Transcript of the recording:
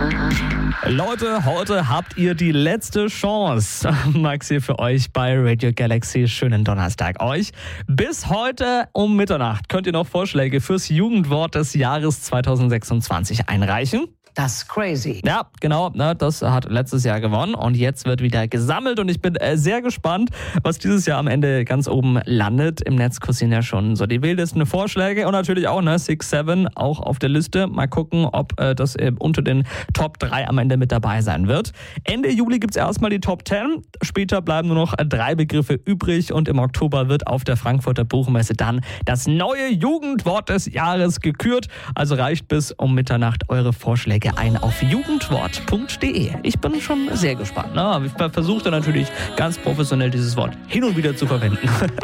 Leute, heute habt ihr die letzte Chance. Max hier für euch bei Radio Galaxy. Schönen Donnerstag euch. Bis heute um Mitternacht könnt ihr noch Vorschläge fürs Jugendwort des Jahres 2026 einreichen. Das ist crazy. Ja, genau, das hat letztes Jahr gewonnen und jetzt wird wieder gesammelt und ich bin sehr gespannt, was dieses Jahr am Ende ganz oben landet. Im Netz kursieren ja schon so die wildesten Vorschläge und natürlich auch 6, 7 auch auf der Liste. Mal gucken, ob das unter den Top 3 am Ende mit dabei sein wird. Ende Juli gibt's erstmal die Top 10. Später bleiben nur noch 3 Begriffe übrig und im Oktober wird auf der Frankfurter Buchmesse dann das neue Jugendwort des Jahres gekürt. Also reicht bis um Mitternacht eure Vorschläge ein auf jugendwort.de. Ich bin schon sehr gespannt. Ich versuche natürlich ganz professionell dieses Wort hin und wieder zu verwenden.